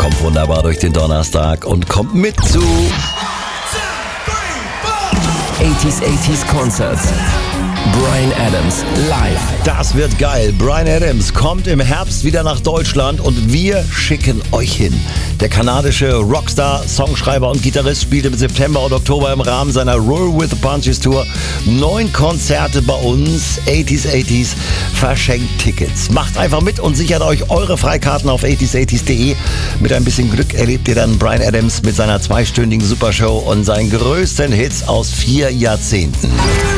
Kommt wunderbar durch den Donnerstag und kommt mit zu 80s Concerts. Bryan Adams live. Das wird geil. Bryan Adams kommt im Herbst wieder nach Deutschland und wir schicken euch hin. Der kanadische Rockstar, Songschreiber und Gitarrist spielt im September und Oktober im Rahmen seiner Roll with the Punches Tour 9 Konzerte bei uns. 80s verschenkt Tickets. Macht einfach mit und sichert euch eure Freikarten auf 80s80s.de. Mit ein bisschen Glück erlebt ihr dann Bryan Adams mit seiner 2-stündigen Supershow und seinen größten Hits aus 4 Jahrzehnten.